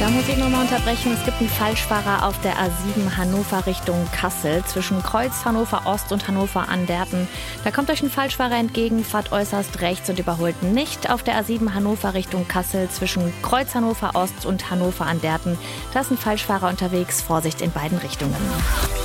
Da muss ich nochmal unterbrechen. Es gibt einen Falschfahrer auf der A7 Hannover Richtung Kassel zwischen Kreuz Hannover Ost und Hannover Anderten. Da kommt euch ein Falschfahrer entgegen, fahrt äußerst rechts und überholt nicht. Auf der A7 Hannover Richtung Kassel zwischen Kreuz Hannover Ost und Hannover Anderten. Da ist ein Falschfahrer unterwegs. Vorsicht in beiden Richtungen.